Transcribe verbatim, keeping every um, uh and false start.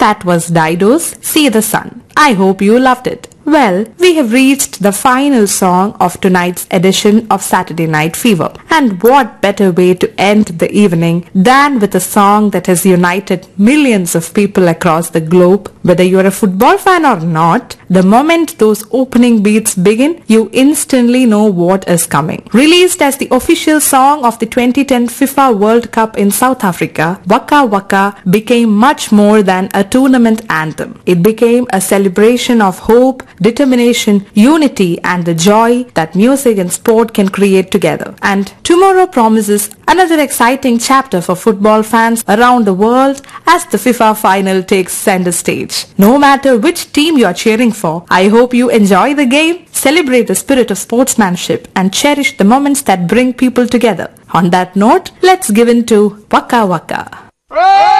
that was Dido's See the Sun. I hope you loved it. Well, we have reached the final song of tonight's edition of Saturday Night Fever. And what better way to end the evening than with a song that has united millions of people across the globe. Whether you're a football fan or not, the moment those opening beats begin, you instantly know what is coming. Released as the official song of the twenty ten FIFA World Cup in South Africa, Waka Waka became much more than a tournament anthem. It became a celebration of hope, determination, unity, and the joy that music and sport can create together. And tomorrow promises another exciting chapter for football fans around the world as the FIFA final takes center stage. No matter which team you are cheering for, I hope you enjoy the game, celebrate the spirit of sportsmanship, and cherish the moments that bring people together. On that note, let's give in to Waka Waka.